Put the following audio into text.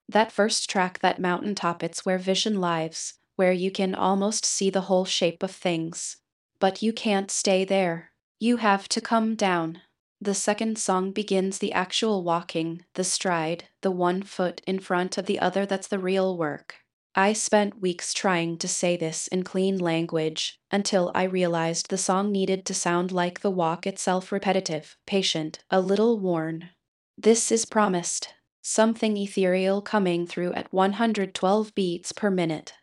That first track, that mountaintop, it's where vision lives, where you can almost see the whole shape of things. But you can't stay there. You have to come down. The second song begins the actual walking, the stride, the one foot in front of the other. That's the real work. I spent weeks trying to say this in clean language until I realized the song needed to sound like the walk itself, repetitive, patient, a little worn. This is promised. Something ethereal coming through at 112 beats per minute.